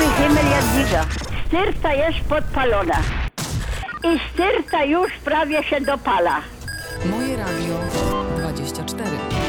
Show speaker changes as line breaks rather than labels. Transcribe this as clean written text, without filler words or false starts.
Himmel Jadwiga. Styrta jest podpalona. I styrta już prawie się dopala.
Moje Radio 24.